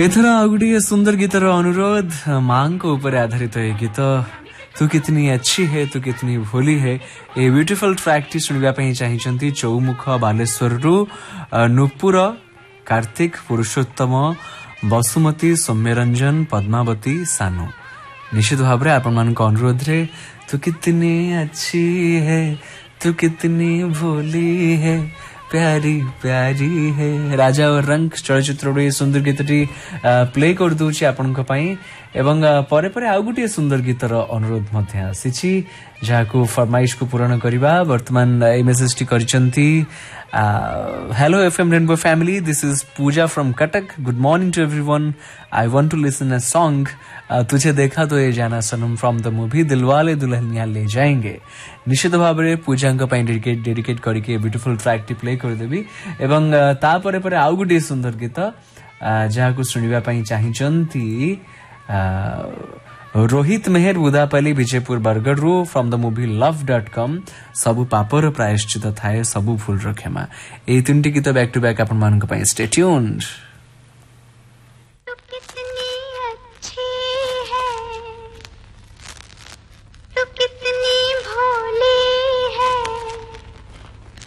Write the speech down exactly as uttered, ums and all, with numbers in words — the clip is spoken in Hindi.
एथर आ गोटे सुंदर गीतर अनुरोध मां को ऊपर आधारित है गीत तू कितनी अच्छी है तू कितनी भोली है। ए ब्यूटीफुल ट्रैक टी सुनिबा पई चाहिचंती चौमुख बालेश्वर रु नुपुर कार्तिक पुरुषोत्तम बसुमती सौम्यरंजन पद्मावती सानू। निश्चित भाव आपण मान अनुरोध रे तू कितनी अच्छी है तू कितनी भोली है प्यारी प्यारी है। राजा और रंग चलचित्र सुंदर गीतटी प्ले कर दूची आपण पई एवं परे परे आउ गोटे सुंदर गीतर अनुरोध मध्य आसीची जहाको फरमाइश को पूर्ण करबा। वर्तमान ए message T करचंती hello FM rainbow family, this is Puja from Cuttack. Good morning to everyone. I want to listen a song तुझे देखा तो ये जाना सनम from the movie Dilwale Dulhania ले जाएंगे। निश्चित भाव में पूजा डेडिकेट डेडिकेट करके ब्यूटीफुल ट्रैक टी प्ले कर देबी एवं ता परे परे आउ गोटे सुंदर गीत जहाको सुनिबा पई चाहिचंती रोहित मेहर बुदापाली विजयपुर बरगढ़ रू from the movie love dot com. सबु पापर प्रायश्चित थाए सबु भूल क्षमा। ए तीन गीत बैक टू बैक आपण मान स्टे ट्यून्ड।